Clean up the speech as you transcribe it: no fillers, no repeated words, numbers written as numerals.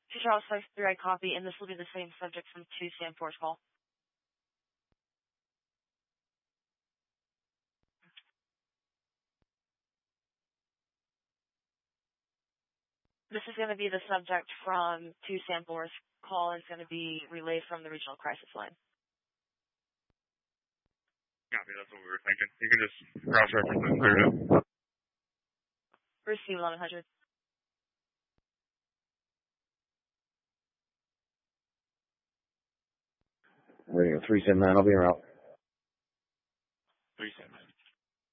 To Charles 53, I copy, and this will be the same subject from 2 Sam 4's call. This is going to be the subject from 2 Sam 4's call, and it's going to be relayed from the regional crisis line. Copy, that's what we were thinking. You can just cross-reference and clear it up. Receive 1100. Radio 379, I'll be around. 379.